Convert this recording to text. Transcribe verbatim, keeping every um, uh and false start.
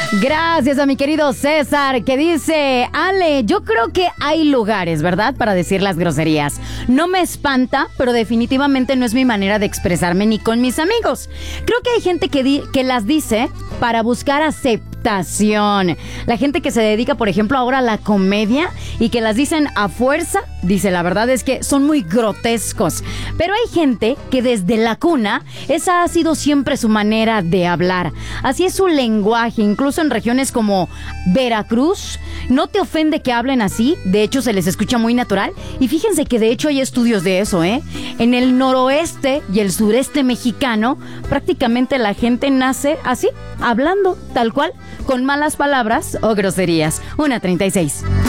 Gracias a mi querido César, que dice: Ale, yo creo que hay lugares, ¿verdad?, para decir las groserías. No me espanta, pero definitivamente no es mi manera de expresarme ni con mis amigos. Creo que hay gente que, di- que las dice para buscar aceptación. La gente que se dedica, por ejemplo, ahora a la comedia y que las dicen a fuerza, dice, la verdad es que son muy grotescos. Pero hay gente que desde la cuna, esa ha sido siempre su manera de hablar. Así es su lenguaje, incluso en regiones como Veracruz. No te ofende que hablen así, de hecho se les escucha muy natural. Y fíjense que de hecho hay estudios de eso, ¿eh? En el noroeste y el sureste mexicano, prácticamente la gente nace así, hablando tal cual, con malas palabras o groserías. una treinta y seis.